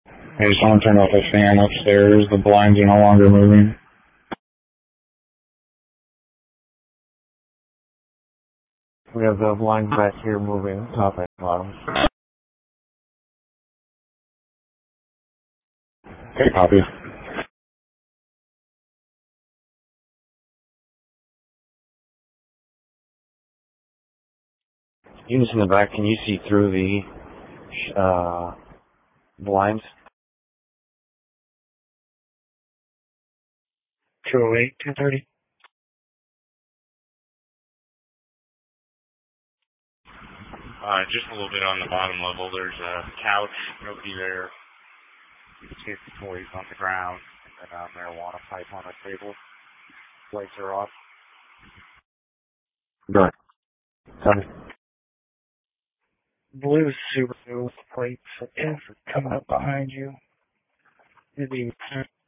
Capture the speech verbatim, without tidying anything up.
I just want to turn off the fan upstairs. The blinds are no longer moving. We have the blinds back here moving, top and bottom. Okay, copy. Units in the back, can you see through the uh, blinds? two oh eight, two thirty. Uh, just a little bit on the bottom level. There's a couch, nobody there. Kids' toys on the ground, and a marijuana pipe on the table. Lights are off. Right. Copy. Blue Subaru with plates is coming up behind you. Maybe